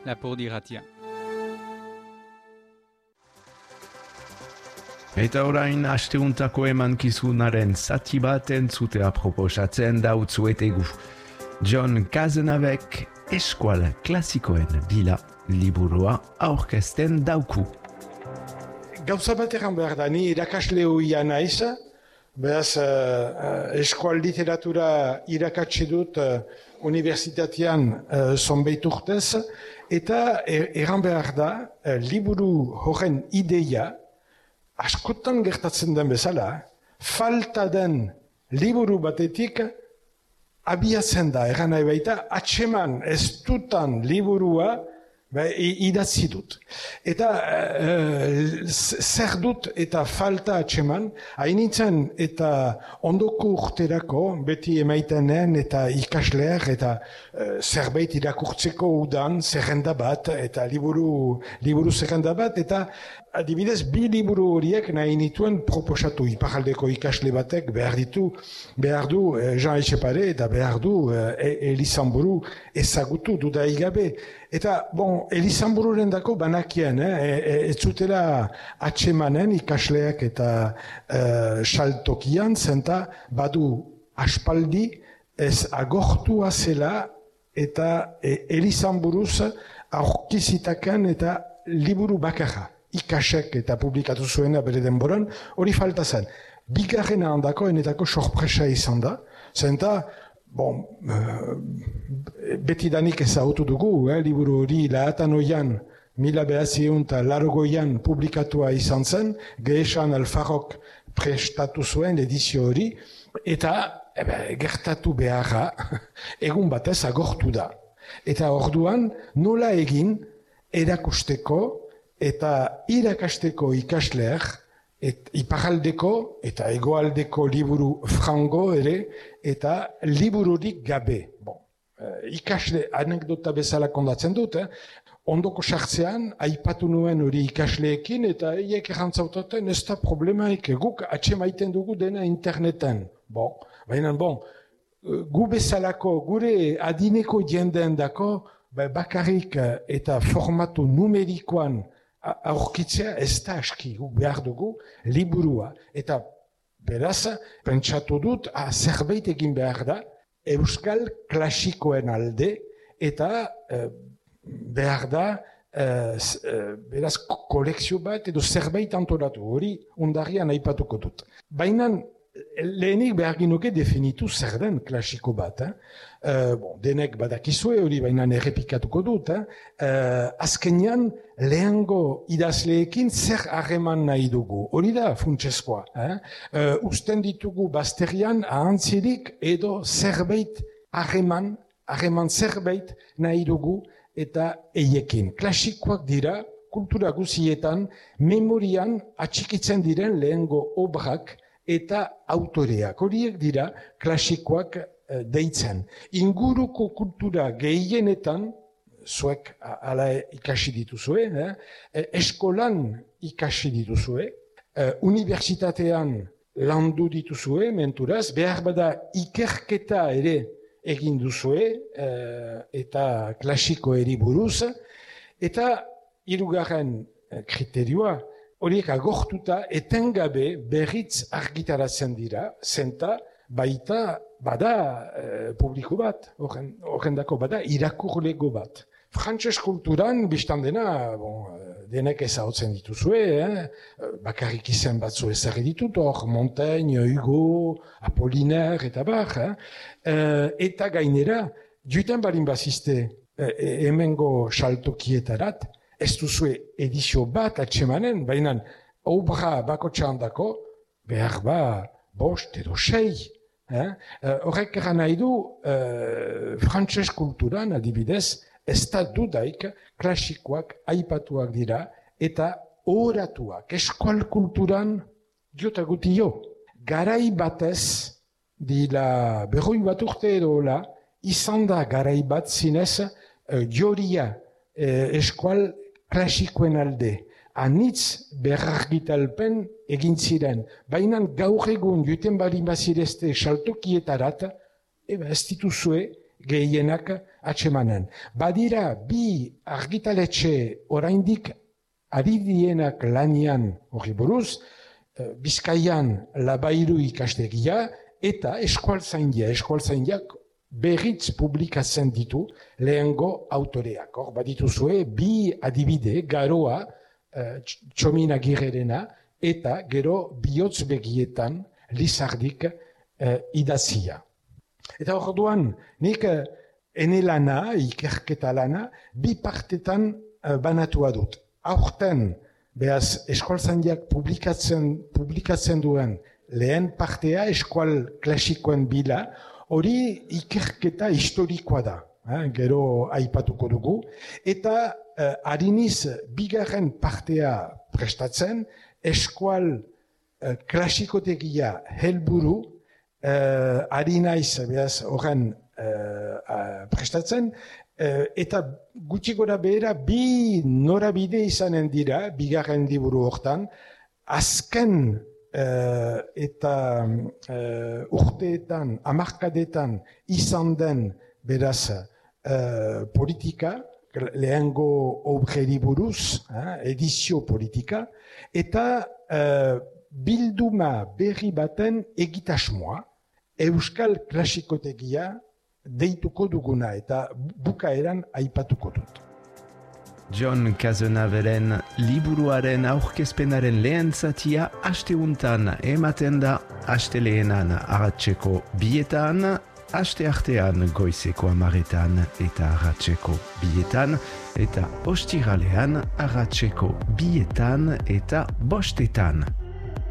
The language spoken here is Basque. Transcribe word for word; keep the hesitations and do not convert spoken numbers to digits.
Lapurdi-Irratia. Eta orain asteuntako emankizunaren zati bat entzutea proposatzen dautzuetegu. John Cazenavek eskual klasikoen bila liburua aurkezten dauku. Gauza bat egan behar da, ni irakasle hoia naiz, beraz uh, eskual literatura irakatsi dut uh, unibertsitatean uh, zonbait urtez, eta egan behar da, uh, liburu horren ideia, askotan gertatzen den bezala, falta den liburu batetik abiatzen da, egan nahi baita, atseman ez dutan liburua ba, idatzi dut. Eta uh, zer dut eta falta atseman, hainitzen eta ondoko urterako, beti emaitenen eta ikasleak eta uh, zerbait irakurtzeko udan, zerrenda bat, eta liburu, liburu zerrenda bat, eta adibidez, bi liburu horiek nahi nituen proposatu. Iparraldeko ikasle batek behar ditu, behar du eh, Jean Etxepare eta behar du eh, Elizamburu ezagutu dudai gabe. Eta, bon, Elizambururen dako banakien, eh, ez zutela atsemanen ikasleak eta eh, saltokian, zenta badu aspaldi ez agortua zela eta eh, Elizamburuz aurkizitaken eta liburu bakarra. Ikasek eta publikatu zuena bere denboran, hori falta zen. Bigarrena handako, enetako sorpresa izan da, zenta, bon, uh, betidanik ezagutu dugu, eh, liburu hori lahatan oian, mila behaziun eta largoian publikatua izan zen, Gehesan Alfarrok prestatu zuen edizio hori, eta ebe, gertatu beharra, egun batez agortu da. Eta orduan, nola egin erakusteko, eta irakasteko ikasleak, et, iparaldeko eta egoaldeko liburu frango ere, eta libururik gabe. Bon, eh, ikasle anekdota bezala kondatzen dut, eh? Ondoko sartzean, aipatu nuen hori ikasleekin, eta eiek errantzautaten ez da problemaik, guk atsemaiten dugu dena interneten. Bon, baina bon, gu bezalako, gure adineko jendeen dako, bakarrik eta formatu numerikoan aurkitzea ez da aski, guk behar dugu liburua. Eta beraz, pentsatu dut, ah, zerbait egin behar da, euskal klasikoen alde, eta eh, behar da, eh, beraz, kolekzio bat, edo zerbait antolatu, hori undarrian aipatuko dut. Baina, lehenik behar ginoke definitu zer den klasiko bat. Eh? Uh, bon, denek badakizue hori baina errepikatuko dut. Eh? Uh, azkenean lehengo idazleekin zer harreman nahi dugu. Hori da funtsezkoa. Eh? Uh, usten ditugu bazterian ahantzirik edo zerbait harreman, harreman zerbait nahi dugu eta eiekin. Klasikoak dira kultura guzietan memorian atxikitzen diren lehengo obrak eta autoreak. Horiek dira klasikoak e, deitzen. Inguruko kultura gehienetan, zuek ala ikasi dituzue, eh? eskolan ikasi dituzue, e, unibertsitatean landu dituzue, menturaz, behar bada ikerketa ere egin duzue, e, eta klasikoeri buruz, eta hirugarren kriterioa, horiek agortuta etengabe berriz argitaratzen dira, zenta baita bada e, publiko bat, horren dako bada irakurlego bat. Frantses kulturan, biztan dena, bon, denek ezagutzen dituzue, eh? bakarrik izen batzu ezarri ditut, hor Montaigne, Hugo, Apollinaire eta bar, eh? e, eta gainera, duiten balin bazizte e, hemengo saltokietarat, ez duzue edizio bat atsemanen, baina obra bako txandako, behar ba, bost edo sei. Horrek eh? eran nahi du, eh, frantses kulturan adibidez, ez da dudaik klasikoak aipatuak dira, eta oratuak, eskual kulturan diota gutio. Garai batez, dila berroi bat urte edo hola, izan da garai bat zinez, eh, joria eh, eskual klasikoen alde, anitz berrargitalpen egin ziren. Baina gaur egun juten bali bazirezte saltokietarat, eba ez dituzue gehienak atsemanen. Badira bi argitaletxe oraindik ari dienak lanian hori buruz, Bizkaian Labairu ikastegia eta eskualtzaindia. Eskualtzaindiak berriz publikatzen ditu lehengo autoreak. Hor, badituzue bi adibide, Garoa, Txomin Agirrerena, eta gero bihotz begietan Lizardik eh, idazia. Eta orduan, nik eh, ene lana, ikerketa lana, bi partetan eh, banatua dut. Aurten, behaz, eskualtzaindiak publikatzen, publikatzen duen lehen partea, eskual klasikoen bila, hori ikerketa historikoa da. Eh, gero aipatuko dugu. Eta eh, hariniz bigarren partea prestatzen, eskual eh, klasikotegia helburu eh, ari naiz, behaz, horren eh, prestatzen, eh, eta gutxi gora behera bi norabide izanen dira, bigarren liburu hortan, azken eh, eta eh, urteetan, hamarkadetan izan den, beraz, eh, politika, lehengo obreri buruz, eh, edizio politika, eta eh, bilduma berri baten egitasmoa, euskal klasikotegia deituko duguna, eta bukaeran aipatuko dut. John Cazenaveren liburuaren aurkezpenaren lehen zatia asteuntan ematen da, astelehenan arratseko bietan, aste artean goizeko amaretan eta arratseko bietan, eta ostiralean arratseko bietan eta bostetan.